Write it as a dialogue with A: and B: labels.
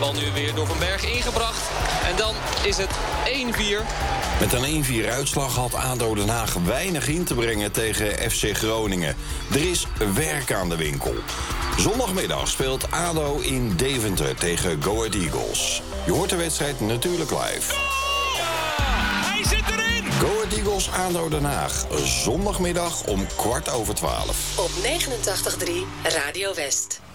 A: Bal nu weer door Van Bergen ingebracht. En dan is het 1-4.
B: Met een 1-4 uitslag had ADO Den Haag weinig in te brengen tegen FC Groningen. Er is werk aan de winkel. Zondagmiddag speelt ADO in Deventer tegen Go Ahead Eagles. Je hoort de wedstrijd natuurlijk live.
C: Hij zit erin!
B: Go Ahead Eagles ADO Den Haag. Zondagmiddag om 11:15.
D: Op 89.3 Radio West.